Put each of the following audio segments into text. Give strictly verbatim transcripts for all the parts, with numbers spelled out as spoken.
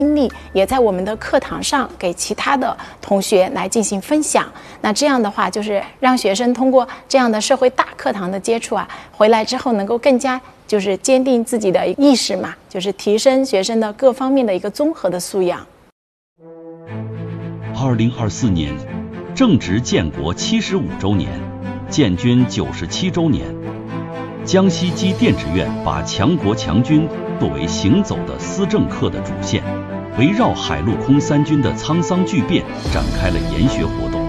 经历，也在我们的课堂上给其他的同学来进行分享。那这样的话，就是让学生通过这样的社会大课堂的接触啊，回来之后能够更加就是坚定自己的意识嘛，就是提升学生的各方面的一个综合的素养。 二零二四年，正值建国七十五周年，建军九十七周年。江西机电职院把强国强军作为行走的思政课的主线，围绕海陆空三军的沧桑巨变展开了研学活动。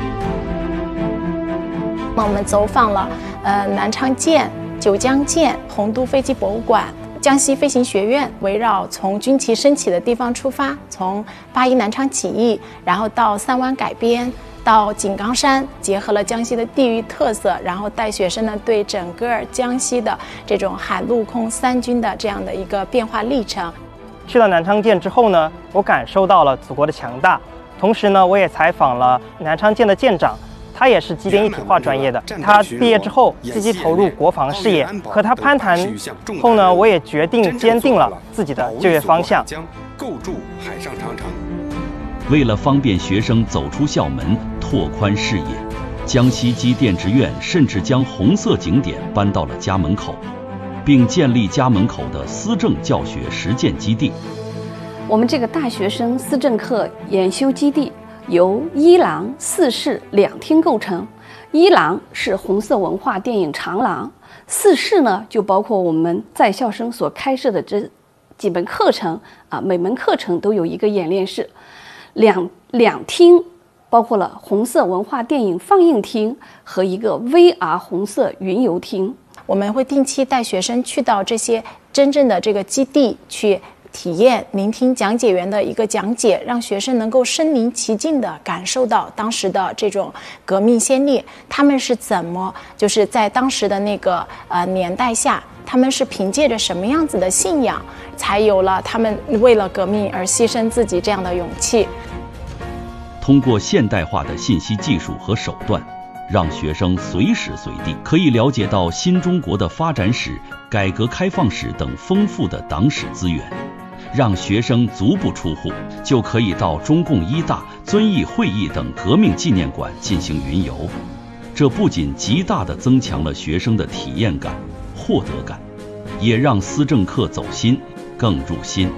我们走访了呃南昌舰、九江舰、洪都飞机博物馆、江西飞行学院，围绕从军旗升起的地方出发，从八一南昌起义，然后到三湾改编，到井冈山，结合了江西的地域特色，然后带学生呢对整个江西的这种海陆空三军的这样的一个变化历程。 去了南昌舰之后呢，我感受到了祖国的强大，同时呢，我也采访了南昌舰的舰长。他也是机电一体化专业的，他毕业之后积极投入国防事业。和他攀谈后呢，我也决定坚定了自己的就业方向。 构筑海上长城。 为了方便学生走出校门，拓宽视野，江西机电职院甚至将红色景点搬到了家门口，并建立家门口的思政教学实践基地。 我们这个大学生思政课研修基地由一廊四室两厅构成，一廊是红色文化电影长廊，四室呢就包括我们在校生所开设的这几门课程啊，每门课程都有一个演练室。两两厅包括了红色文化电影放映厅和一个 V R 红色云游厅。 我们会定期带学生去到这些真正的这个基地去体验，聆听讲解员的一个讲解，让学生能够身临其境地感受到当时的这种革命先烈，他们是怎么就是在当时的那个呃年代下，他们是凭借着什么样子的信仰，才有了他们为了革命而牺牲自己这样的勇气。 通过现代化的信息技术和手段，让学生随时随地可以了解到新中国的发展史、改革开放史等丰富的党史资源，让学生足不出户就可以到中共一大、遵义会议等革命纪念馆进行云游。这不仅极大地增强了学生的体验感、获得感，也让思政课走心，更入心。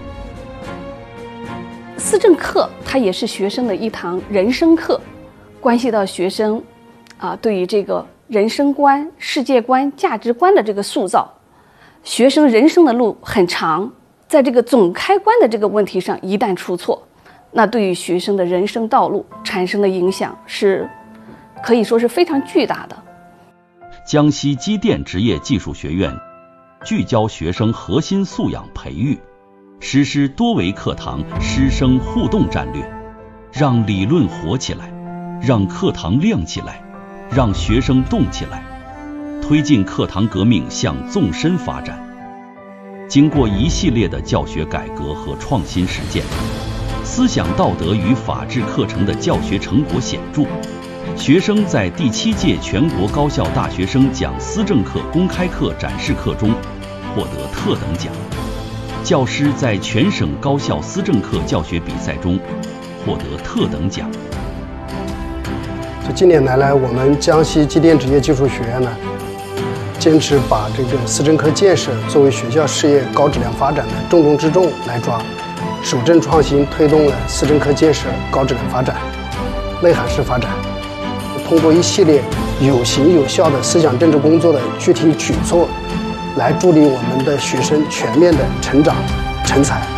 思政课它也是学生的一堂人生课，关系到学生啊对于这个人生观、世界观、价值观的这个塑造。学生人生的路很长，在这个总开关的这个问题上一旦出错，那对于学生的人生道路产生的影响是可以说是非常巨大的。 江西机电职业技术学院聚焦学生核心素养培育，实施多维课堂师生互动战略，让理论活起来，让课堂亮起来，让学生动起来，推进课堂革命向纵深发展。经过一系列的教学改革和创新实践，思想道德与法治课程的教学成果显著。学生在第七届全国高校大学生讲思政课公开课展示课中获得特等奖，教师在全省高校思政课教学比赛中获得特等奖。 这近年来来，我们江西机电职业技术学院呢，坚持把这个思政课建设作为学校事业高质量发展的重中之重来抓，守正创新推动了思政课建设高质量发展、内涵式发展。通过一系列有形有效的思想政治工作的具体举措，来助力我们的学生全面的成长成才。